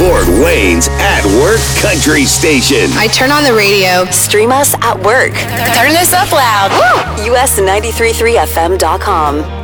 Fort Wayne's At Work Country Station. I turn on the radio. Stream us at work. Turn this up loud. US933FM.com.